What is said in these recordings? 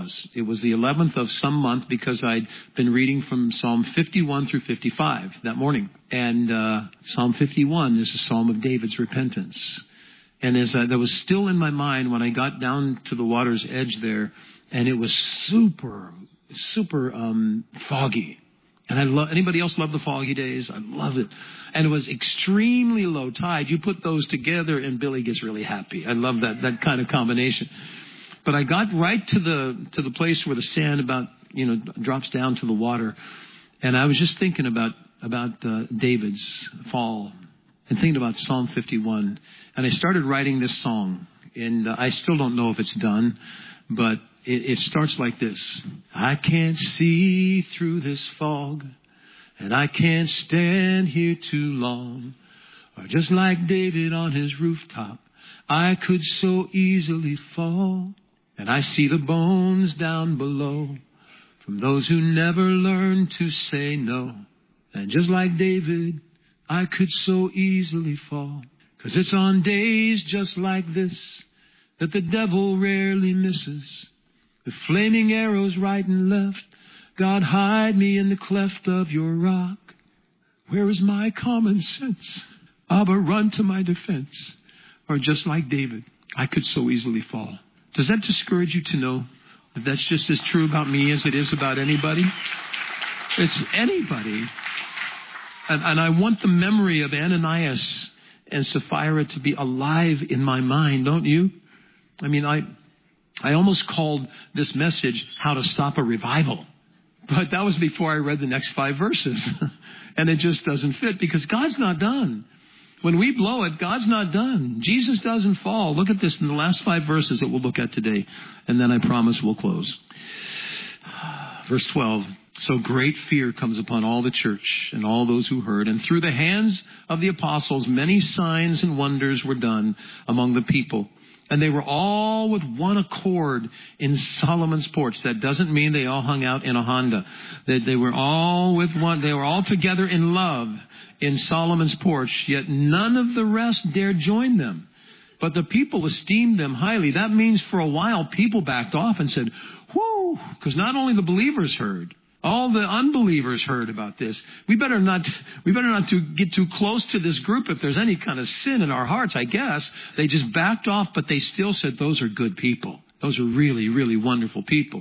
was. It was the 11th of some month because I'd been reading from Psalm 51 through 55 that morning. And Psalm 51 is a psalm of David's repentance. And as that was still in my mind when I got down to the water's edge there, and it was super foggy. And anybody else love the foggy days? I love it. And it was extremely low tide. You put those together and Billy gets really happy. I love that kind of combination. But I got right to the place where the sand drops down to the water. And I was just thinking about David's fall and thinking about Psalm 51. And I started writing this song. And I still don't know if it's done, but it starts like this. I can't see through this fog, and I can't stand here too long. Or just like David on his rooftop, I could so easily fall. And I see the bones down below from those who never learned to say no. And just like David, I could so easily fall. 'Cause it's on days just like this that the devil rarely misses. The flaming arrows right and left. God, hide me in the cleft of your rock. Where is my common sense? Abba, run to my defense. Or just like David, I could so easily fall. Does that discourage you to know that that's just as true about me as it is about anybody? It's anybody. And I want the memory of Ananias and Sapphira to be alive in my mind, don't you? I mean, I almost called this message How to Stop a Revival. But that was before I read the next 5 verses. And it just doesn't fit because God's not done. When we blow it, God's not done. Jesus doesn't fall. Look at this in the last 5 verses that we'll look at today. And then I promise we'll close. Verse 12. So great fear comes upon all the church and all those who heard. And through the hands of the apostles, many signs and wonders were done among the people. And they were all with one accord in Solomon's porch. That doesn't mean they all hung out in a Honda. They were all with one. They were all together in love in Solomon's porch. Yet none of the rest dared join them. But the people esteemed them highly. That means for a while people backed off and said, whoo, because not only the believers heard, all the unbelievers heard about this. We better not get too close to this group if there's any kind of sin in our hearts, I guess. They just backed off, but they still said those are good people. Those are really, really wonderful people.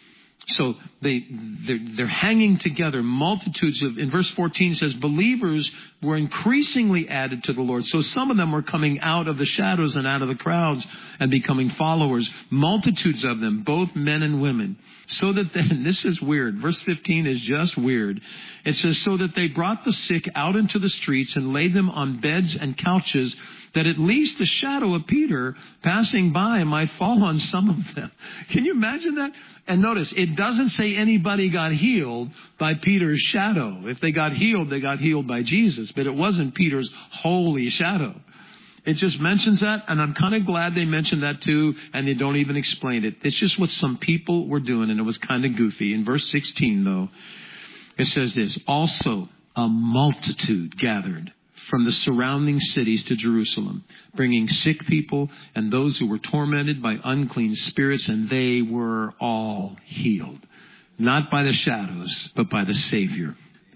So they're hanging together. Multitudes of, in verse 14 says, believers were increasingly added to the Lord. So some of them were coming out of the shadows and out of the crowds and becoming followers. Multitudes of them, both men and women. So that then, this is weird. Verse 15 is just weird. It says, so that they brought the sick out into the streets and laid them on beds and couches, that at least the shadow of Peter passing by might fall on some of them. Can you imagine that? And notice, it doesn't say anybody got healed by Peter's shadow. If they got healed by Jesus. But it wasn't Peter's holy shadow. It just mentions that, and I'm kind of glad they mentioned that too, and they don't even explain it. It's just what some people were doing, and it was kind of goofy. In verse 16, though, it says this, also a multitude gathered from the surrounding cities to Jerusalem, bringing sick people and those who were tormented by unclean spirits, and they were all healed. Not by the shadows, but by the Savior,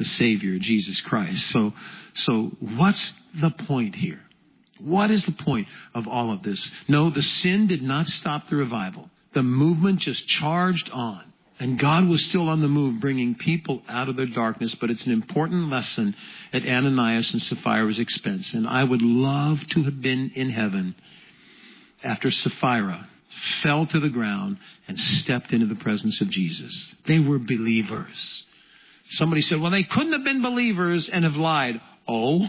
Jesus Christ. So what's the point here? What is the point of all of this? No, the sin did not stop the revival. The movement just charged on. And God was still on the move, bringing people out of their darkness. But it's an important lesson at Ananias and Sapphira's expense. And I would love to have been in heaven after Sapphira fell to the ground and stepped into the presence of Jesus. They were believers. Somebody said, well, they couldn't have been believers and have lied. Oh,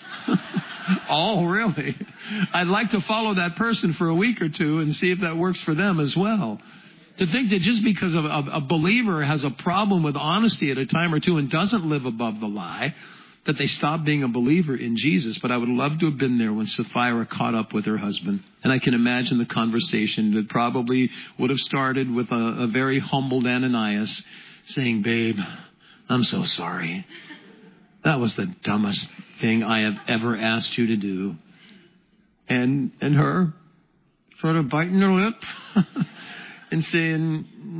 oh, really? I'd like to follow that person for a week or two and see if that works for them as well. To think that just because a believer has a problem with honesty at a time or two and doesn't live above the lie, that they stop being a believer in Jesus. But I would love to have been there when Sapphira caught up with her husband. And I can imagine the conversation that probably would have started with a very humbled Ananias saying, babe, I'm so sorry. That was the dumbest thing I have ever asked you to do. And her sort of biting her lip and saying,